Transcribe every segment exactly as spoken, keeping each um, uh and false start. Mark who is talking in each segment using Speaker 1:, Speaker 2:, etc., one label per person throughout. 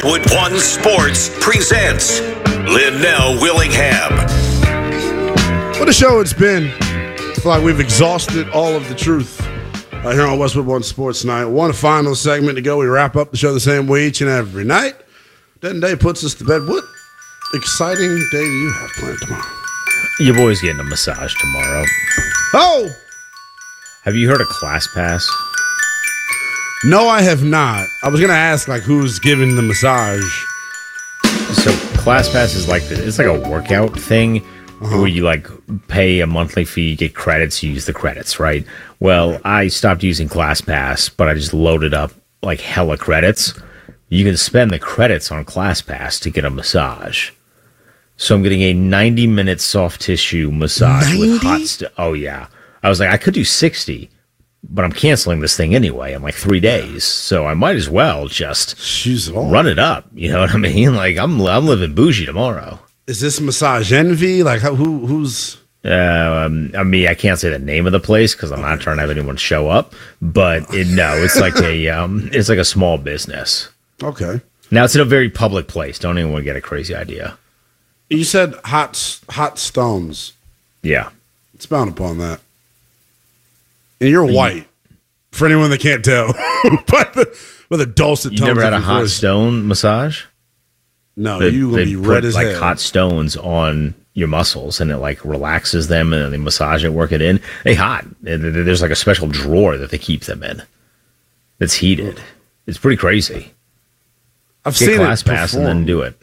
Speaker 1: Wood One Sports presents Linnell Willingham.
Speaker 2: What a show it's been. I feel like we've exhausted all of the truth uh, here on Westwood One Sports tonight. One final segment to go. We wrap up the show the same way each and every night. That day puts us to bed. What exciting day do you have planned tomorrow?
Speaker 3: Your boy's getting a massage tomorrow.
Speaker 2: Oh!
Speaker 3: Have you heard of ClassPass?
Speaker 2: No, I have not. I was going to ask, like, who's giving the massage?
Speaker 3: So ClassPass is like the, it's like a workout thing uh-huh. where you like pay a monthly fee, you get credits, you use the credits, right? Well, I stopped using ClassPass, but I just loaded up like hella credits. You can spend the credits on ClassPass to get a massage. So I'm getting a ninety minute soft tissue massage ninety? With hot st- Oh yeah. I was like, I could do sixty. But I'm canceling this thing anyway in like three days, so I might as well just
Speaker 2: Jeez,
Speaker 3: run it up. You know what I mean? Like I'm, I'm living bougie tomorrow.
Speaker 2: Is this Massage Envy? Like how, who, who's?
Speaker 3: Uh, um, I mean, I can't say the name of the place because I'm okay. not trying to have anyone show up. But it, no, it's like a, um, it's like a small business.
Speaker 2: Okay.
Speaker 3: Now it's in a very public place. Don't anyone get a crazy idea.
Speaker 2: You said hot, hot stones.
Speaker 3: Yeah.
Speaker 2: Expound upon that. And you're white, for anyone that can't tell. But the, with a dulcet
Speaker 3: you
Speaker 2: tone.
Speaker 3: You never had a hot
Speaker 2: voice.
Speaker 3: Stone massage?
Speaker 2: No,
Speaker 3: they,
Speaker 2: you will be red as
Speaker 3: like
Speaker 2: hell.
Speaker 3: hot stones on your muscles, and it like relaxes them, and then they massage it, work it in. They hot. There's like a special drawer that they keep them in. That's heated. It's pretty crazy.
Speaker 2: I've
Speaker 3: Get
Speaker 2: seen
Speaker 3: class
Speaker 2: it
Speaker 3: pass and then do it.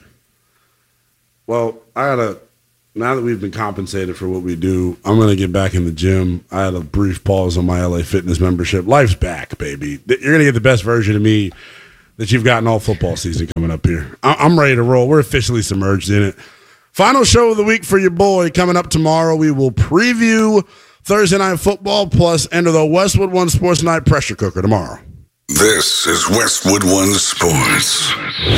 Speaker 2: Well, I had a. Now that we've been compensated for what we do, I'm going to get back in the gym. I had a brief pause on my L A Fitness membership. Life's back, baby. You're going to get the best version of me that you've gotten all football season coming up here. I'm ready to roll. We're officially submerged in it. Final show of the week for your boy coming up tomorrow. We will preview Thursday Night Football plus enter the Westwood One Sports Night pressure cooker tomorrow.
Speaker 1: This is Westwood One Sports.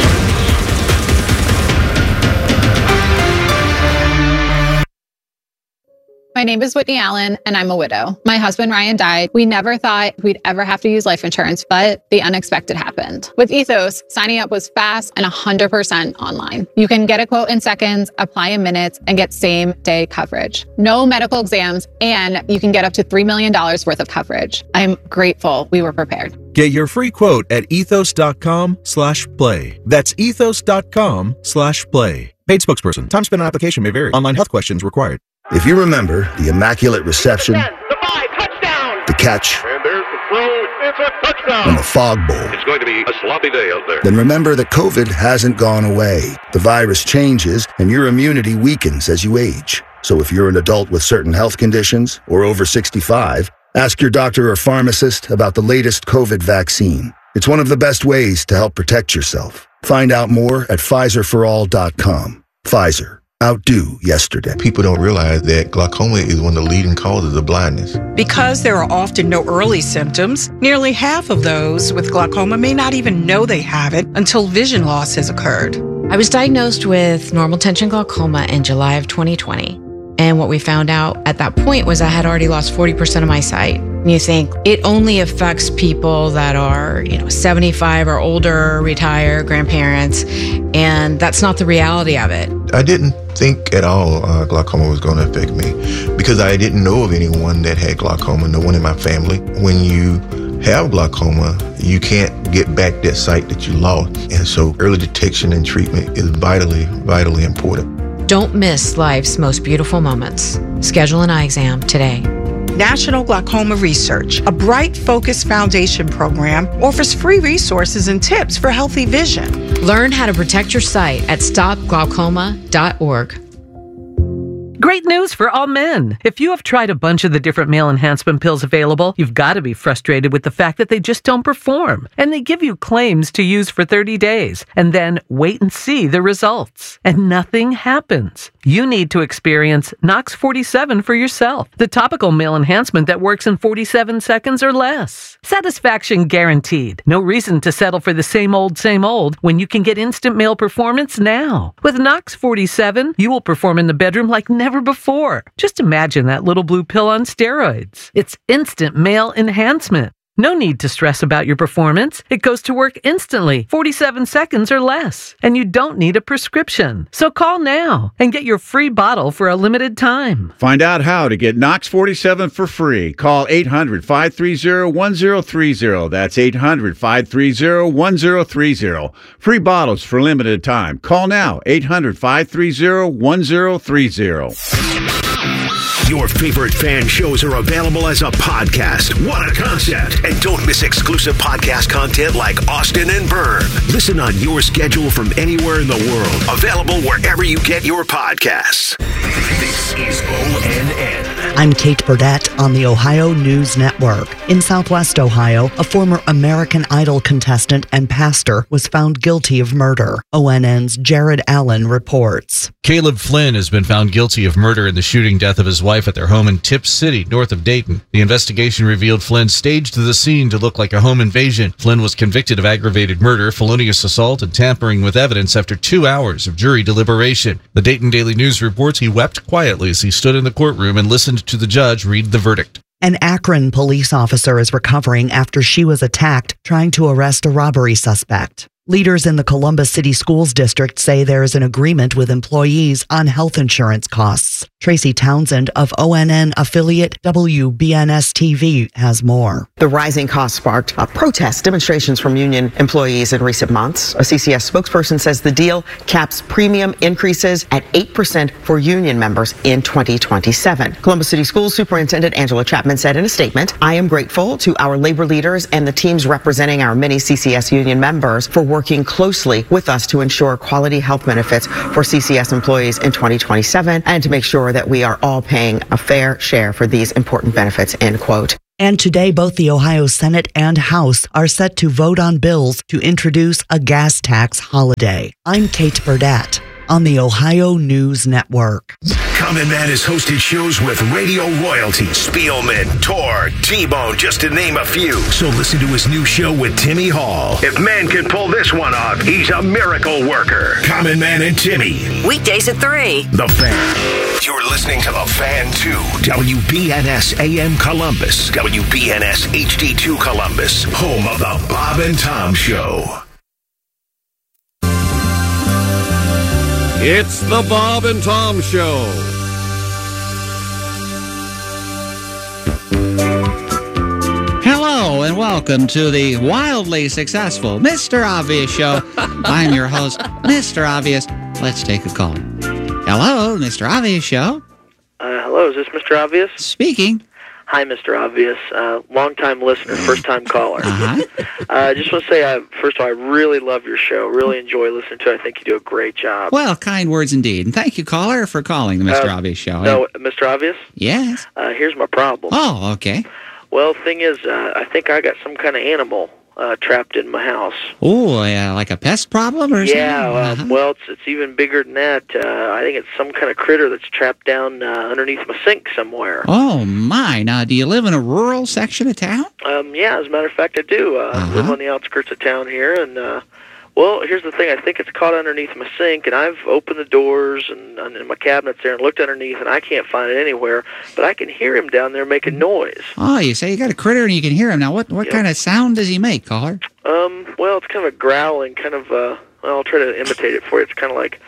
Speaker 4: My name is Whitney Allen, and I'm a widow. My husband, Ryan, died. We never thought we'd ever have to use life insurance, but the unexpected happened. With Ethos, signing up was fast and one hundred percent online. You can get a quote in seconds, apply in minutes, and get same-day coverage. No medical exams, and you can get up to three million dollars worth of coverage. I'm grateful we were prepared.
Speaker 5: Get your free quote at ethos.com slash play. That's ethos.com slash play. Paid spokesperson. Time spent on application may vary. Online health questions required.
Speaker 6: If you remember the immaculate reception,
Speaker 7: the, five, touchdown.
Speaker 6: the catch,
Speaker 7: and there's the throw, it's a touchdown.
Speaker 6: and the fog bowl,
Speaker 7: it's going to be a sloppy day out there.
Speaker 6: Then remember that COVID hasn't gone away. The virus changes, and your immunity weakens as you age. So if you're an adult with certain health conditions or over sixty-five, ask your doctor or pharmacist about the latest COVID vaccine. It's one of the best ways to help protect yourself. Find out more at Pfizer for all dot com. Pfizer. Outdo yesterday.
Speaker 8: People don't realize that glaucoma is one of the leading causes of blindness.
Speaker 9: Because there are often no early symptoms, nearly half of those with glaucoma may not even know they have it until vision loss has occurred.
Speaker 10: I was diagnosed with normal tension glaucoma in July of twenty twenty. And what we found out at that point was I had already lost forty percent of my sight. And you think it only affects people that are, you know, seventy-five or older, retired, grandparents, and that's not the reality of it.
Speaker 8: I didn't think at all uh, glaucoma was going to affect me because I didn't know of anyone that had glaucoma, no one in my family. When you have glaucoma, you can't get back that sight that you lost. And so early detection and treatment is vitally, vitally important.
Speaker 10: Don't miss life's most beautiful moments. Schedule an eye exam today.
Speaker 9: National Glaucoma Research, a bright, focused foundation program, offers free resources and tips for healthy vision.
Speaker 10: Learn how to protect your sight at stop glaucoma dot org.
Speaker 11: Great news for all men. If you have tried a bunch of the different male enhancement pills available, you've got to be frustrated with the fact that they just don't perform. And they give you claims to use for thirty days, and then wait and see the results. And nothing happens. You need to experience Nox forty-seven for yourself, the topical male enhancement that works in forty-seven seconds or less. Satisfaction guaranteed. No reason to settle for the same old, same old when you can get instant male performance now. With Nox forty-seven, you will perform in the bedroom like never before. Just imagine that little blue pill on steroids. It's instant male enhancement. No need to stress about your performance. It goes to work instantly, forty-seven seconds or less. And you don't need a prescription. So call now and get your free bottle for a limited time.
Speaker 12: Find out how to get Knox forty-seven for free. Call eight hundred, five three zero, one zero three zero. That's eight hundred, five three zero, one zero three zero. Free bottles for limited time. Call now, eight hundred, five three zero, one zero three zero.
Speaker 13: Your favorite fan shows are available as a podcast. What a concept. And don't miss exclusive podcast content like Austin and Byrne. Listen on your schedule from anywhere in the world. Available wherever you get your podcasts. This is O N N.
Speaker 14: I'm Kate Burdett on the Ohio News Network. In Southwest Ohio, a former American Idol contestant and pastor was found guilty of murder. O N N's Jared Allen reports.
Speaker 15: Caleb Flynn has been found guilty of murder in the shooting death of his wife at their home in Tipp City, north of Dayton. The investigation revealed Flynn staged the scene to look like a home invasion. Flynn was convicted of aggravated murder, felonious assault, and tampering with evidence after two hours of jury deliberation. The Dayton Daily News reports he wept quietly as he stood in the courtroom and listened to the judge read the verdict.
Speaker 14: An Akron police officer is recovering after she was attacked trying to arrest a robbery suspect. Leaders in the Columbus City Schools District say there is an agreement with employees on health insurance costs. Tracy Townsend of O N N affiliate W B N S T V has more.
Speaker 16: The rising costs sparked uh, protest demonstrations from union employees in recent months. A C C S spokesperson says the deal caps premium increases at eight percent for union members in twenty twenty-seven. Columbus City Schools Superintendent Angela Chapman said in a statement, "I am grateful to our labor leaders and the teams representing our many C C S union members for working closely with us to ensure quality health benefits for C C S employees in twenty twenty-seven and to make sure that we are all paying a fair share for these important benefits," end quote.
Speaker 14: And today, both the Ohio Senate and House are set to vote on bills to introduce a gas tax holiday. I'm Kate Burdett on the Ohio News Network.
Speaker 13: Common Man has hosted shows with radio royalty, Spielman, Tor, T-Bone, just to name a few. So listen to his new show with Timmy Hall. If man can pull this one off, he's a miracle worker. Common Man and Timmy.
Speaker 17: Weekdays at three.
Speaker 13: The Fan. You're listening to The Fan two. W B N S A M Columbus. W B N S H D two Columbus. Home of The Bob and Tom Show.
Speaker 18: It's the Bob and Tom Show.
Speaker 19: Hello and welcome to the wildly successful Mister Obvious Show. I'm your host, Mister Obvious. Let's take a call. Hello, Mister Obvious Show.
Speaker 20: Uh, hello, is this Mister Obvious?
Speaker 19: Speaking.
Speaker 20: Hi, Mister Obvious. Uh, long-time listener, first-time caller.
Speaker 19: Uh-huh.
Speaker 20: I uh, just want to say, I, first of all, I really love your show. Really enjoy listening to it. I think you do a great job.
Speaker 19: Well, kind words indeed. And thank you, caller, for calling the Mister Uh, Obvious Show.
Speaker 20: No, Mister Obvious?
Speaker 19: Yes?
Speaker 20: Uh, here's my problem.
Speaker 19: Oh, okay.
Speaker 20: Well, the thing is, uh, I think I got some kind of animal uh, trapped in my house.
Speaker 19: Oh, yeah, like a pest problem or
Speaker 20: yeah,
Speaker 19: something?
Speaker 20: uh,
Speaker 19: Uh-huh.
Speaker 20: well, it's, it's even bigger than that. Uh, I think it's some kind of critter that's trapped down uh, underneath my sink somewhere.
Speaker 19: Oh, my. Now, do you live in a rural section of town?
Speaker 20: Um, yeah, as a matter of fact, I do. Uh,
Speaker 19: Uh-huh.
Speaker 20: I live on the outskirts of town here, and, uh, well, here's the thing. I think it's caught underneath my sink, and I've opened the doors and, and in my cabinets there and looked underneath, and I can't find it anywhere, but I can hear him down there making noise.
Speaker 19: Oh, you say you got a critter and you can hear him. Now, what, what
Speaker 20: Yep.
Speaker 19: kind of sound does he make, caller?
Speaker 20: Um, well, it's kind of a growling, kind of, uh, well, I'll try to imitate it for you. It's kind of like,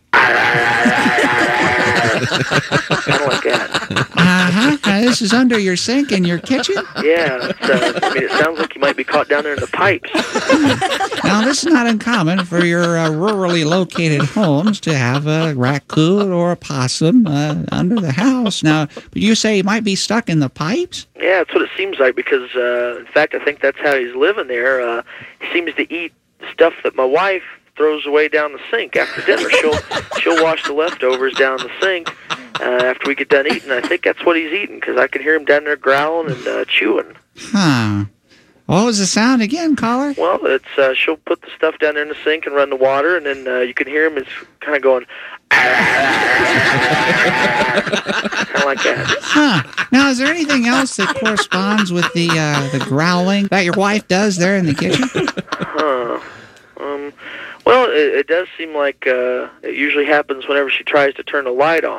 Speaker 20: kind of like that.
Speaker 19: Uh-huh. Now, this is under your sink in your kitchen?
Speaker 20: Yeah, it's, uh, I mean, it sounds like you might be caught down there in the pipes.
Speaker 19: Now, this is not uncommon for your uh, rurally located homes to have a raccoon or a possum uh, under the house. Now, but you say he might be stuck in the pipes?
Speaker 20: Yeah, that's what it seems like because, uh, in fact, I think that's how he's living there. Uh, he seems to eat stuff that my wife throws away down the sink after dinner. She'll she'll wash the leftovers down the sink uh, after we get done eating. I think that's what he's eating because I can hear him down there growling and uh, chewing.
Speaker 19: Huh. What was the sound again, caller?
Speaker 20: Well, it's uh, she'll put the stuff down there in the sink and run the water, and then uh, you can hear him. It's kind of going, kind of like that.
Speaker 19: Huh. Now, is there anything else that corresponds with the uh, the growling that your wife does there in the kitchen?
Speaker 20: Huh. Um. Well, it, it does seem like uh, it usually happens whenever she tries to turn the light on.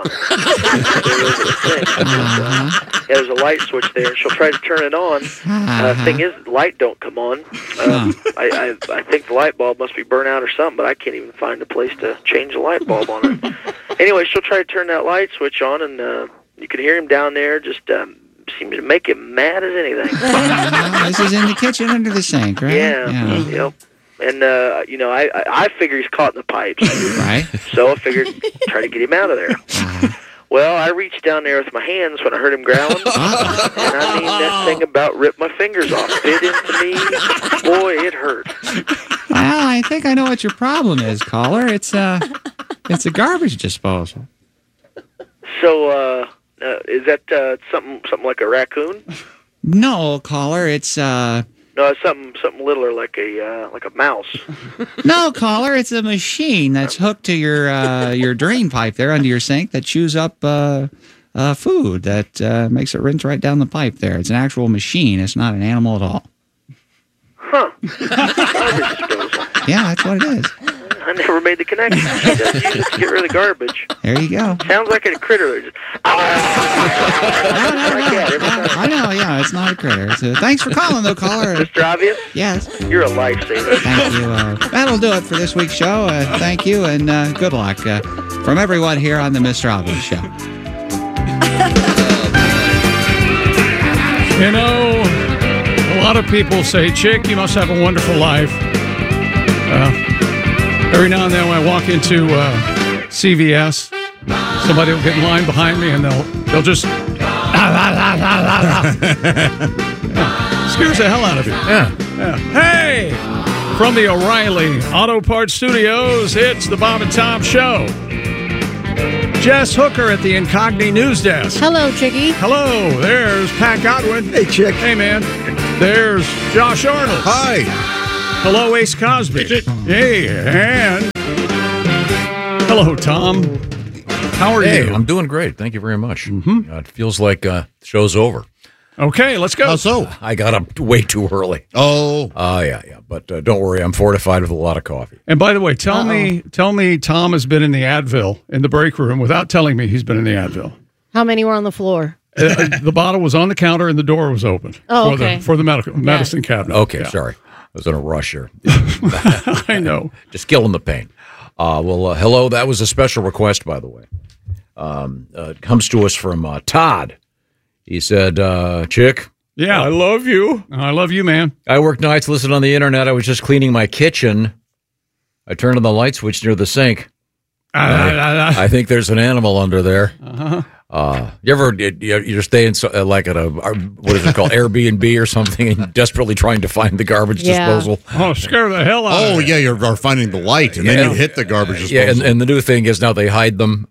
Speaker 20: uh, there's a light switch there, and she'll try to turn it on. Uh, thing is, the light don't come on. Um, I, I I think the light bulb must be burnt out or something, but I can't even find a place to change the light bulb on it. Anyway, she'll try to turn that light switch on, and uh, you can hear him down there just um, seems to make him mad as anything.
Speaker 19: Uh, this is in the kitchen under the sink, right?
Speaker 20: Yeah, yeah. Yep. And, uh, you know, I, I I figure he's caught in the pipes.
Speaker 19: Right.
Speaker 20: So I figured try to get him out of there.
Speaker 19: Uh-huh.
Speaker 20: Well, I reached down there with my hands when I heard him growling. And I mean, that thing about ripped my fingers off. Bit into me. Boy, it hurt.
Speaker 19: Well, I think I know what your problem is, caller. It's, uh, it's a garbage disposal.
Speaker 20: So, uh, uh is that uh, something something like a raccoon?
Speaker 19: No, caller, it's, uh...
Speaker 20: No, it's something something littler, like a uh, like a mouse.
Speaker 19: No, caller, it's a machine that's hooked to your uh, your drain pipe there under your sink that chews up uh, uh, food that uh, makes it rinse right down the pipe there. It's an actual machine. It's not an animal at all.
Speaker 20: Huh. Garbage disposal.
Speaker 19: Yeah, that's what it is.
Speaker 20: I never made the connection. She does use it to get rid of garbage.
Speaker 19: There you go.
Speaker 20: Sounds like a critter. Just,
Speaker 19: I know, yeah, it's not a critter. So, thanks for calling, though, caller.
Speaker 20: Mister Obvious?
Speaker 19: Yes.
Speaker 20: You're a lifesaver.
Speaker 19: Thank you. Uh, that'll do it for this week's show. Uh, thank you, and uh, good luck uh, from everyone here on the Mister Obvious Show.
Speaker 17: You know, a lot of people say, Chick, you must have a wonderful life. Uh, every now and then when I walk into uh, C V S, somebody will get in line behind me and they'll they'll just yeah. Scares the hell out of you. Yeah. yeah. Hey! From the O'Reilly Auto Parts Studios, it's the Bob and Tom Show. Jess Hooker at the Incogni News Desk.
Speaker 21: Hello, Chicky.
Speaker 17: Hello. There's Pat Godwin. Hey, Chick. Hey, man. There's Josh Arnold. Hi. Hello, Ace Cosby. Hey, and hello, Tom. How are
Speaker 22: hey,
Speaker 17: you?
Speaker 22: I'm doing great. Thank you very much. Mm-hmm. Uh, it feels like uh, the show's over.
Speaker 17: Okay, let's go.
Speaker 22: How so? I got up way too early. Oh. Uh, yeah, yeah. But uh, don't worry, I'm fortified with a lot of coffee.
Speaker 17: And by the way, tell Uh-oh. me, tell me, Tom has been in the Advil in the break room without telling me he's been in the Advil.
Speaker 21: How many were on the floor?
Speaker 17: uh, the bottle was on the counter and the door was open.
Speaker 21: Oh,
Speaker 17: for
Speaker 21: okay.
Speaker 17: the for the medical yeah. medicine cabinet.
Speaker 22: Okay,
Speaker 17: yeah.
Speaker 22: sorry, I was in a rush here.
Speaker 17: I know.
Speaker 22: Just killing the pain. Uh, well, uh, hello. That was a special request, by the way. Um, uh, it comes to us from uh, Todd. He said, uh, "Chick,
Speaker 17: yeah, I love you. I love you, man.
Speaker 22: I work nights, listen on the internet. I was just cleaning my kitchen. I turned on the light switch near the sink. Uh, I, I think there's an animal under there. Uh-huh. Uh, you ever you, you're staying so, uh, like at a what is it called Airbnb or something, and desperately trying to find the garbage
Speaker 21: yeah.
Speaker 22: disposal?
Speaker 17: Oh, scare the hell out!
Speaker 23: Oh
Speaker 17: of
Speaker 23: yeah, you're finding the light, and
Speaker 22: yeah,
Speaker 23: then you hit the garbage disposal.
Speaker 22: Yeah, and, and the new thing is now they hide them.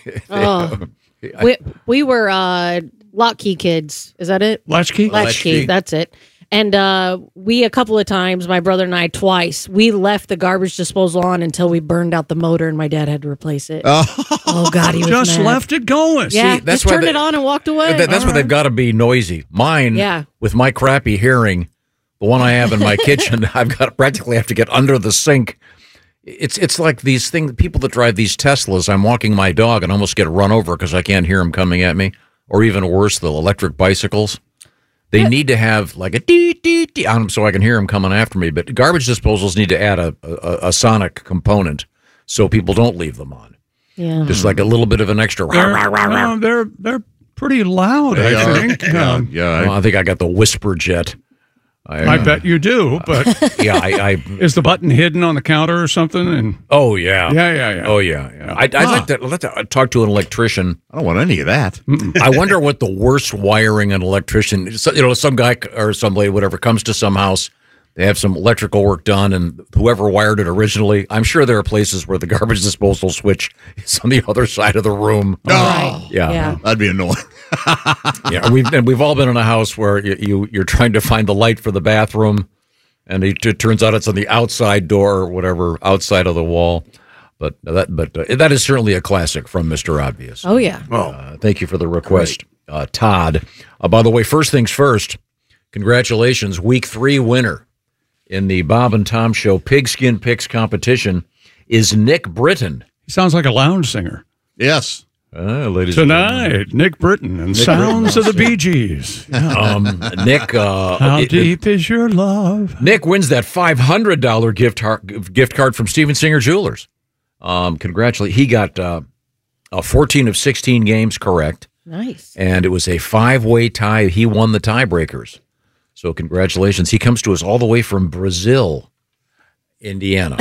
Speaker 21: Oh. we we were uh, lock key kids. Is that it?
Speaker 17: Latchkey.
Speaker 21: Latchkey. That's it. And uh, we, a couple of times, my brother and I, twice, we left the garbage disposal on until we burned out the motor and my dad had to replace it. Oh, oh God, he was
Speaker 17: Just
Speaker 21: mad.
Speaker 17: left it going.
Speaker 21: Yeah,
Speaker 22: See, that's
Speaker 21: just turned
Speaker 22: they,
Speaker 21: it on and walked away.
Speaker 22: That, that's
Speaker 21: All
Speaker 22: why
Speaker 21: right.
Speaker 22: they've got to be noisy. Mine,
Speaker 21: yeah.
Speaker 22: with my crappy hearing, the one I have in my kitchen, I've got to practically have to get under the sink. It's it's like these things, people that drive these Teslas, I'm walking my dog and almost get run over because I can't hear them coming at me. Or even worse, the electric bicycles. They yeah. need to have like a dee, dee, dee on them so I can hear them coming after me. But garbage disposals need to add a, a, a sonic component so people don't leave them on.
Speaker 21: Yeah.
Speaker 22: Just like a little bit of an extra.
Speaker 17: They're, rah, rah, rah, rah. they're, they're pretty loud,
Speaker 23: they
Speaker 17: I
Speaker 23: are.
Speaker 17: think.
Speaker 23: Yeah,
Speaker 17: um,
Speaker 23: yeah I,
Speaker 22: well, I think I got the whisper jet.
Speaker 17: I, I uh, bet you do, but
Speaker 22: yeah, I, I
Speaker 17: is the button hidden on the counter or something? And
Speaker 22: oh yeah,
Speaker 17: yeah, yeah, yeah.
Speaker 22: Oh yeah, yeah. I'd, I'd ah. like to let to talk to an electrician.
Speaker 23: I don't want any of that.
Speaker 22: I wonder what the worst wiring an electrician. You know, some guy or somebody, whatever, comes to some house. They have some electrical work done, and whoever wired it originally, I'm sure there are places where the garbage disposal switch is on the other side of the room.
Speaker 23: Oh, right.
Speaker 22: yeah.
Speaker 21: yeah,
Speaker 23: that'd be annoying.
Speaker 22: yeah, we've and we've all been in a house where you, you you're trying to find the light for the bathroom. And it, it turns out it's on the outside door or whatever, outside of the wall. But that but uh, that is certainly a classic from Mister Obvious.
Speaker 21: Oh, yeah.
Speaker 22: Oh, uh, thank you for the request, uh, Todd. Uh, by the way, first things first, congratulations, week three winner. in the Bob and Tom Show Pigskin Picks competition is Nick Britton.
Speaker 17: He sounds like a lounge singer.
Speaker 23: Yes.
Speaker 22: Uh, ladies
Speaker 17: Tonight,
Speaker 22: and
Speaker 17: Nick Britton and
Speaker 22: Nick
Speaker 17: Sounds
Speaker 22: Britton.
Speaker 17: of the Bee Gees.
Speaker 22: Um, Nick, uh,
Speaker 17: How
Speaker 22: it-
Speaker 17: deep is your love?
Speaker 22: Nick wins that five hundred dollars gift, har- gift card from Steven Singer Jewelers. Um, congratulate. He got uh, uh, fourteen of sixteen games correct.
Speaker 21: Nice.
Speaker 22: And it was a five-way tie. He won the tiebreakers. So congratulations. He comes to us all the way from Brazil, Indiana.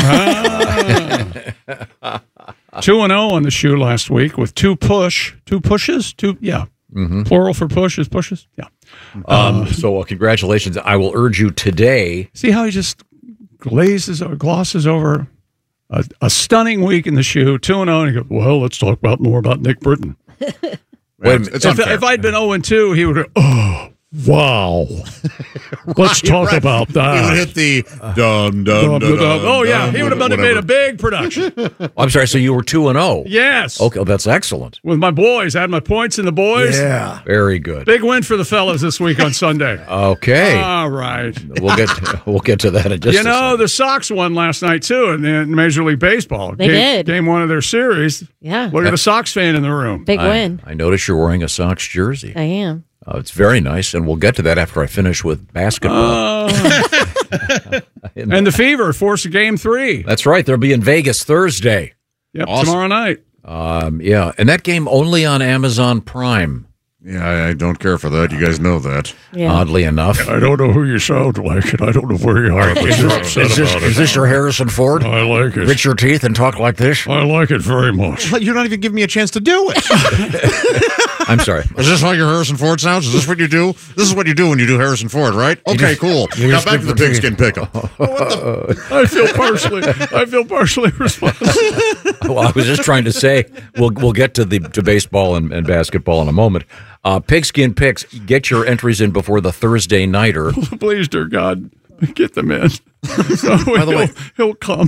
Speaker 17: Two and zero on the shoe last week with two push, two pushes, two yeah,
Speaker 22: Mm-hmm.
Speaker 17: plural for pushes, pushes. Yeah.
Speaker 22: Um, so uh, congratulations. I will urge you today.
Speaker 17: See how he just glazes or glosses over a, a stunning week in the shoe. Two and zero, and he goes, "Well, let's talk about more about Nick Britton."
Speaker 22: Wait a minute.
Speaker 17: If, if I'd been zero and two, he would go, "Oh, wow, let's talk
Speaker 23: right.
Speaker 17: about that."
Speaker 23: He would hit the dum dum
Speaker 17: Dum,
Speaker 23: dum.
Speaker 17: dum, dum. Oh yeah,
Speaker 23: dum,
Speaker 17: he would have
Speaker 23: whatever.
Speaker 17: made a big production.
Speaker 22: I'm sorry. So you were two and zero.
Speaker 17: Yes.
Speaker 22: Okay, well, that's excellent.
Speaker 17: With my boys, I had my points in the boys.
Speaker 22: Very good.
Speaker 17: Big win for the fellas this week on Sunday.
Speaker 22: Okay.
Speaker 17: All right.
Speaker 22: We'll get to, we'll get to that in just
Speaker 17: you
Speaker 22: a
Speaker 17: know, the Sox won last night, too, in, in Major League Baseball.
Speaker 21: They
Speaker 17: game,
Speaker 21: did.
Speaker 17: Game one of their series.
Speaker 21: Yeah.
Speaker 17: Look at the Sox fan in the room.
Speaker 21: Big
Speaker 22: I,
Speaker 21: win.
Speaker 22: I notice you're wearing a Sox jersey.
Speaker 21: I am.
Speaker 22: Uh, it's very nice, and we'll get to that after I finish with basketball.
Speaker 17: Uh, and the Fever forced game three.
Speaker 22: That's right. They'll be in Vegas Thursday.
Speaker 17: Yep,
Speaker 23: Awesome.
Speaker 17: tomorrow night.
Speaker 22: Um, yeah, and that game only on Amazon Prime.
Speaker 23: Yeah, I, I don't care for that. You guys know that.
Speaker 21: Yeah.
Speaker 22: Oddly enough.
Speaker 17: I don't know who you sound like, and I don't know where you are, but
Speaker 22: Is
Speaker 17: you're
Speaker 22: this,
Speaker 17: upset
Speaker 22: is this-
Speaker 17: about
Speaker 22: is
Speaker 17: it.
Speaker 22: this your Harrison Ford?
Speaker 17: I like it.
Speaker 22: Grit your teeth and talk like this?
Speaker 17: I like it very much.
Speaker 23: You're not even giving me a chance to do it.
Speaker 22: I'm sorry.
Speaker 23: Is this how your Harrison Ford sounds? Is this what you do? This is what you do when you do Harrison Ford, right? Okay, cool.
Speaker 22: you
Speaker 23: Now
Speaker 22: just
Speaker 23: back to the
Speaker 22: give
Speaker 23: pigskin pickup.
Speaker 17: I feel partially. I feel partially responsible.
Speaker 22: Well, I was just trying to say we'll we'll get to the to baseball and, and basketball in a moment. Uh, Pigskin Picks, get your entries in before the Thursday nighter.
Speaker 17: Please, dear God, get them in. So
Speaker 22: By the
Speaker 17: he'll,
Speaker 22: way-
Speaker 17: he'll calm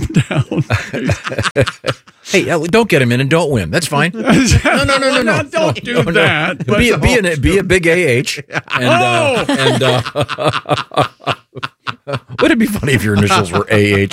Speaker 17: down.
Speaker 22: Hey, uh, don't get him in and don't win. That's fine.
Speaker 17: no, no, no, no, no. Don't do
Speaker 22: No, no.
Speaker 17: that.
Speaker 22: Be a, be, an, be a big A H. And, uh,
Speaker 17: Oh!
Speaker 22: and uh, would it be funny if your initials were A H?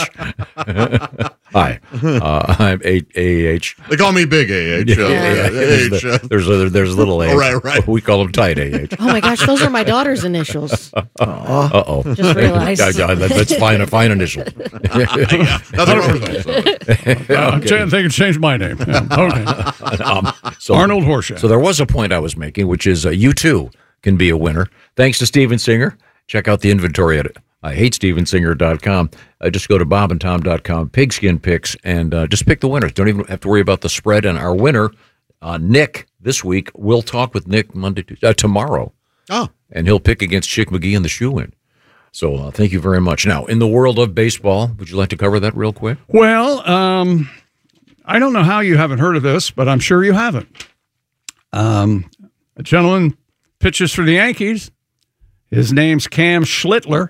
Speaker 22: Hi, uh, I'm A H.
Speaker 23: They call me Big A H.
Speaker 22: Yeah,
Speaker 23: uh,
Speaker 22: yeah, yeah.
Speaker 23: H,
Speaker 22: There's,
Speaker 23: uh,
Speaker 22: the, there's, a, there's little A H.
Speaker 23: Right, right.
Speaker 22: We call them tight A H.
Speaker 21: Oh my gosh, those are my daughter's initials.
Speaker 22: Uh oh.
Speaker 21: Just realized.
Speaker 22: Yeah, yeah, that- that's fine. A fine initial.
Speaker 23: Nothing wrong with that.
Speaker 17: Uh, I'm trying to think of change my name. Yeah, okay.
Speaker 22: Um, so,
Speaker 17: Arnold Horseshoe.
Speaker 22: So there was a point I was making, which is uh, you too can be a winner. Thanks to Steven Singer. Check out the inventory at I hate steven singer dot com. Uh, just go to bob and tom dot com, pigskin picks, and uh, just pick the winners. Don't even have to worry about the spread. And our winner, uh, Nick, this week, we'll talk with Nick Monday, Tuesday, uh, tomorrow.
Speaker 23: Oh.
Speaker 22: And he'll pick against Chick McGee in the shoe in. So uh, thank you very much. Now, in the world of baseball, would you like to cover that real quick?
Speaker 17: Well, um, I don't know how you haven't heard of this, but I'm sure you haven't. Um, a gentleman pitches for the Yankees. His name's Cam Schlittler.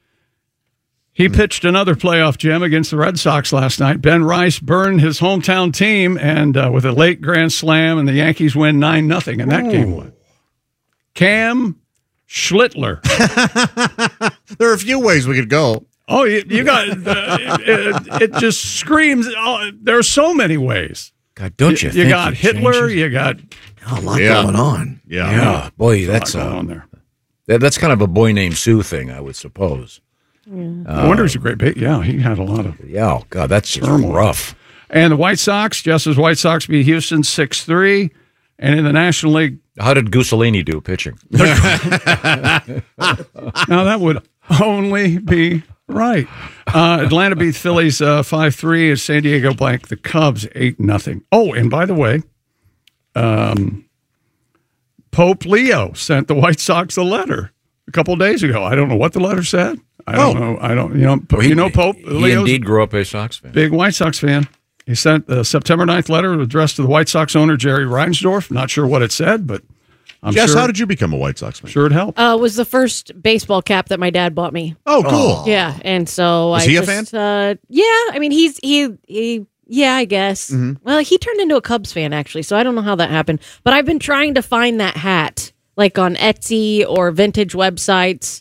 Speaker 17: He pitched another playoff gem against the Red Sox last night. Ben Rice burned his hometown team, and uh, with a late grand slam, and the Yankees win nine nothing in that
Speaker 23: Ooh.
Speaker 17: game. Cam Schlittler.
Speaker 23: There are a few ways we could go.
Speaker 17: Oh, you, you got uh, it, it, it just screams. Oh, there are so many ways.
Speaker 22: God, don't you
Speaker 17: You,
Speaker 22: think
Speaker 17: got
Speaker 22: it
Speaker 17: Hitler.
Speaker 22: changes?
Speaker 17: You got
Speaker 22: A lot
Speaker 23: Yeah.
Speaker 22: going on.
Speaker 23: Yeah.
Speaker 22: Yeah. Boy, that's
Speaker 17: a lot going
Speaker 22: uh,
Speaker 17: on there.
Speaker 22: that, that's kind of a boy named Sue thing, I would suppose.
Speaker 17: I wonder he's a great bait. Yeah, he had a lot of.
Speaker 22: Yeah, oh, God, that's just
Speaker 17: Turmoil.
Speaker 22: rough.
Speaker 17: And the White Sox, just as White Sox beat Houston six three, and in the National League,
Speaker 22: How did Gusalini do pitching?
Speaker 17: now that would only be right. Uh, Atlanta beat Phillies uh, five three, and San Diego blanked the Cubs eight nothing. Oh, and by the way, um, Pope Leo sent the White Sox a letter a couple days ago. I don't know what the letter said. I don't
Speaker 22: Oh.
Speaker 17: know. I don't. You know.
Speaker 22: Well, he-
Speaker 17: you know, Pope
Speaker 22: He
Speaker 17: Leo's
Speaker 22: indeed grew up a Sox fan.
Speaker 17: big White Sox fan. He sent the September ninth letter addressed to the White Sox owner, Jerry Reinsdorf. Not sure what it said, but I'm
Speaker 23: Jess,
Speaker 17: sure,
Speaker 23: how did you become a White Sox fan?
Speaker 17: sure it helped.
Speaker 21: Uh, was the first baseball cap that my dad bought me.
Speaker 23: Oh, cool.
Speaker 21: Yeah, and so
Speaker 23: Was
Speaker 21: I
Speaker 23: he a
Speaker 21: just, Uh, yeah, I mean he's he he yeah, I guess.
Speaker 23: Mhm.
Speaker 21: Well, he turned into a Cubs fan actually, so I don't know how that happened. But I've been trying to find that hat, like on Etsy or vintage websites.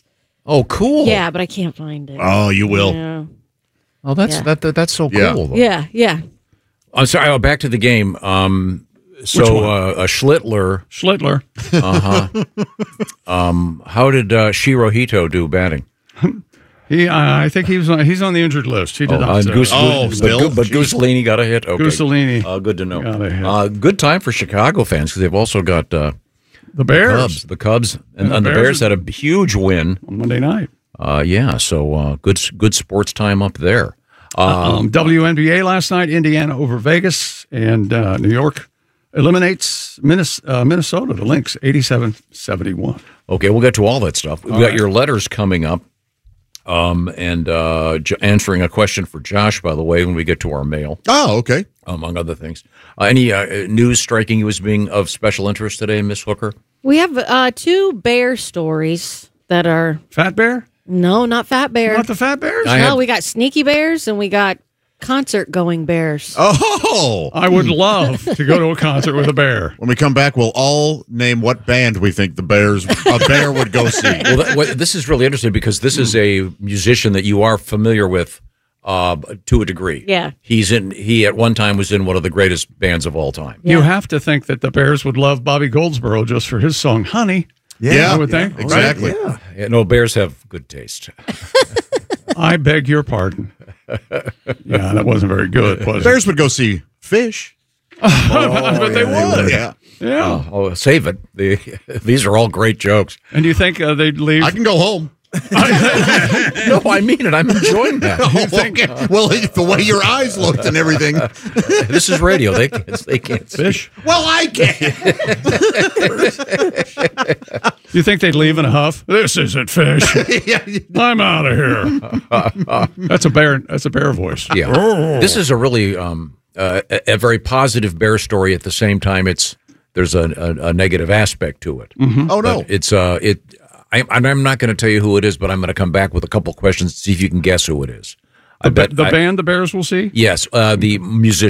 Speaker 22: Oh, cool.
Speaker 21: Yeah, but I can't find it.
Speaker 23: Oh, you will.
Speaker 21: Yeah.
Speaker 22: Oh, that's
Speaker 21: Yeah.
Speaker 22: that, that that's so
Speaker 23: Yeah.
Speaker 22: cool. though.
Speaker 21: Yeah, yeah.
Speaker 22: I'm sorry. Oh, back to the game. Um,
Speaker 17: Which
Speaker 22: so
Speaker 17: one?
Speaker 22: uh, a Schlittler.
Speaker 17: Schlittler.
Speaker 22: Uh huh. um, how did uh, Shirohito do batting?
Speaker 17: He, uh, I think he was on, he's on the injured list. He did
Speaker 22: Oh,
Speaker 17: not.
Speaker 22: uh,
Speaker 17: uh,
Speaker 22: Goose,
Speaker 23: Oh,
Speaker 22: but,
Speaker 23: still?
Speaker 22: but
Speaker 23: Jeez.
Speaker 22: Gooselini got a hit. Okay.
Speaker 17: Gooselini.
Speaker 22: Uh, good to know.
Speaker 17: Got a hit.
Speaker 22: Uh, good time for Chicago fans because they've also got uh,
Speaker 17: the Bears.
Speaker 22: Cubs. The Cubs and,
Speaker 17: And the
Speaker 22: and the
Speaker 17: Bears
Speaker 22: Bears had a huge win
Speaker 17: on Monday night.
Speaker 22: Uh, yeah, so uh, good good sports time up there. Um,
Speaker 17: Um, W N B A last night, Indiana over Vegas, and uh, New York eliminates Minnes- uh, Minnesota, the Lynx, eighty-seven seventy-one.
Speaker 22: Okay, we'll get to all that stuff. We've
Speaker 17: All
Speaker 22: got
Speaker 17: right.
Speaker 22: your letters coming up, um, and uh, j- answering a question for Josh, by the way, when we get to our mail.
Speaker 23: Oh, okay.
Speaker 22: Among other things. Uh, any uh, news striking you as being of special interest today, Miss Hooker?
Speaker 21: We have uh, two bear stories that are
Speaker 17: Fat Bear?
Speaker 21: no, not Fat Bear.
Speaker 17: Not the Fat Bears?
Speaker 22: I
Speaker 21: no,
Speaker 22: had-
Speaker 21: we got Sneaky Bears and we got concert going bears.
Speaker 23: Oh,
Speaker 17: I would love to go to a concert with a bear.
Speaker 23: When we come back, we'll all name what band we think the Bears a bear would go see.
Speaker 22: Well, that, well, this is really interesting because this is a musician that you are familiar with uh, to a degree.
Speaker 21: Yeah.
Speaker 22: He's in. He at one time was in one of the greatest bands of all time.
Speaker 17: You have to think that the Bears would love Bobby Goldsboro just for his song "Honey."
Speaker 23: Yeah,
Speaker 17: I would think
Speaker 23: exactly.
Speaker 17: Right?
Speaker 22: Yeah. Yeah, no, Bears have good taste.
Speaker 17: I beg your pardon. Yeah, that wasn't very good. Was
Speaker 23: Bears would go see Fish.
Speaker 17: I bet they would.
Speaker 23: Yeah.
Speaker 17: Yeah.
Speaker 22: Oh, oh, save it. The, these are all great jokes.
Speaker 17: And do you think uh, they'd leave?
Speaker 23: I can go home.
Speaker 22: No, I mean it. I'm enjoying that.
Speaker 23: Oh, okay. Well, the way your eyes looked and everything.
Speaker 22: This is radio. They can't, they can't see.
Speaker 17: Fish.
Speaker 23: Well, I can.
Speaker 17: You think they'd leave in a huff? This isn't Fish.
Speaker 23: Yeah.
Speaker 17: I'm out of here. That's a bear. That's a bear voice.
Speaker 22: Yeah. This is a really um, uh, a, a very positive bear story. At the same time, it's there's a, a, a negative aspect to it.
Speaker 17: Mhm.
Speaker 23: Oh, no.
Speaker 22: But it's uh it. I, and I'm not going to tell you who it is, but I'm going to come back with a couple questions to see if you can guess who it is. I
Speaker 17: The, ba-
Speaker 22: bet
Speaker 17: the
Speaker 22: I-
Speaker 17: band the Bears will see.
Speaker 22: Yes, uh, the musician.